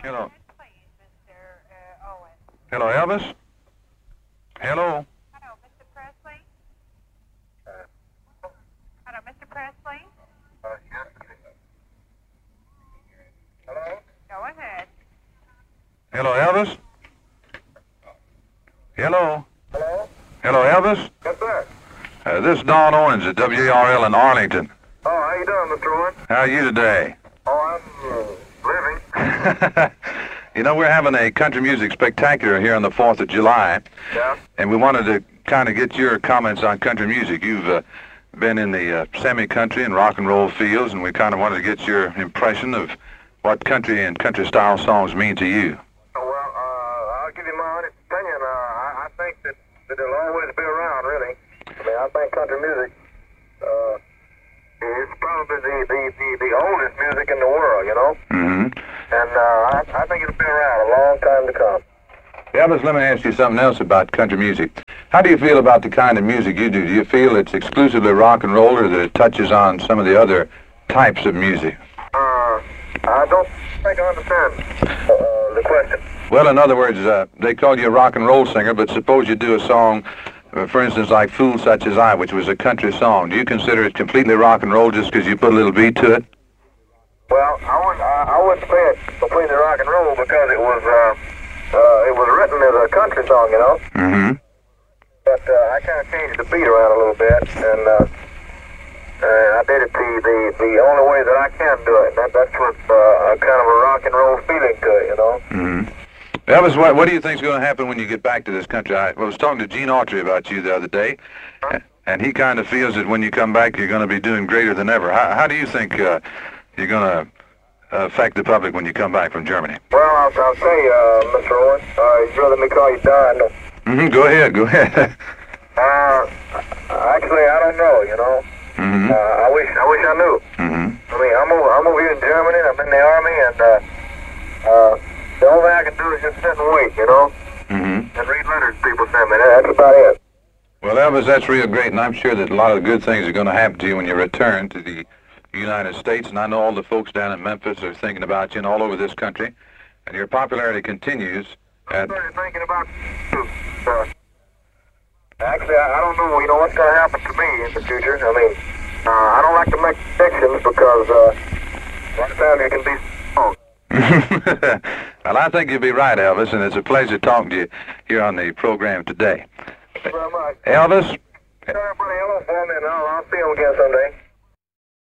Hello. Hello, Elvis? Hello? Hello, Mr. Presley? Hello, Mr. Presley? Hello? Go ahead. Hello, Elvis? Hello? Hello? Hello, Elvis? Yes, sir. This is Don Owens at WRL in Arlington. Oh, how you doing, Mr. Owen? How are you today? Oh, I'm living. You know, we're having a country music spectacular here on the 4th of July, Yeah? and we wanted to kind of get your comments on country music. You've been in the semi-country and rock and roll fields, and we kind of wanted to get your impression of what country and country-style songs mean to you. Oh, well, I'll give you my honest opinion. I think that it'll always be around, really. I mean, I think country music is probably the oldest music in the world, you know? Mm-hmm. And I think it'll be around a long time to come. Elvis, let me ask you something else about country music. How do you feel about the kind of music you do? Do you feel it's exclusively rock and roll, or that it touches on some of the other types of music? I don't think I understand the question. Well, in other words, they call you a rock and roll singer, but suppose you do a song, for instance, like Fool Such As I, which was a country song. Do you consider it completely rock and roll just because you put a little beat to it? Well, I wouldn't say it's completely rock and roll because it was written as a country song, you know? Mm-hmm. But I kind of changed the beat around a little bit, and I did it the only way that I can do it. That's with a kind of a rock and roll feeling to it, you know? Mm-hmm. Elvis, what do you think's going to happen when you get back to this country? I was talking to Gene Autry about you the other day, and he kind of feels that when you come back, you're going to be doing greater than ever. How do you think you're going to affect the public when you come back from Germany? Well, I'll tell you, Mr. Owen, you'd rather me call you Don. Mm-hmm. Go ahead. Actually, I don't know, you know? Mm-hmm. I wish I knew. Mm-hmm. I mean, I'm over here in Germany, I'm in the Army, and the only thing I can do is just sit and wait, you know? Mm-hmm. And read letters people send me. That's about it. Well, Elvis, that's real great, and I'm sure that a lot of good things are going to happen to you when you return to the United States, and I know all the folks down in Memphis are thinking about you and all over this country, and your popularity continues. I'm started thinking about actually, I don't know, you know, what's going to happen to me in the future. I mean, I don't like to make predictions because a lot of times you can be wrong. Well, I think you'll be right, Elvis, and it's a pleasure talking to you here on the program today. Thank you very much. Elvis? Tell everybody hello for me, and I'll see you again someday.